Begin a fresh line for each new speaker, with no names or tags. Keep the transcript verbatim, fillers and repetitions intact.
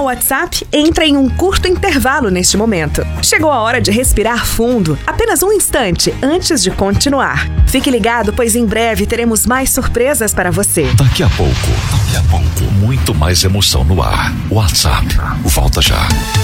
Jornal WhatsApp entra em um curto intervalo neste momento. Chegou a hora de respirar fundo, apenas um instante antes de continuar. Fique ligado, pois em breve teremos mais surpresas para você.
Daqui a pouco, daqui a pouco, muito mais emoção no ar. WhatsApp, volta já.